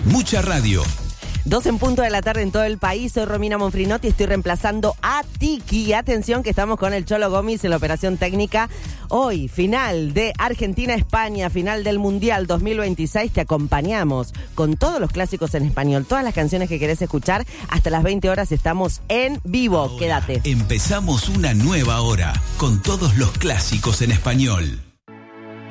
Mucha radio. 2 en punto de la tarde en todo el país. Soy Romina Monfrinotti y estoy reemplazando a Tiki. Atención que estamos con el Cholo Gómez en la operación técnica. Hoy, final de Argentina-España, final del Mundial 2026. Te acompañamos con todos los clásicos en español, todas las canciones que querés escuchar. Hasta las 20 horas estamos en vivo. Ahora, quédate. Empezamos una nueva hora con todos los clásicos en español.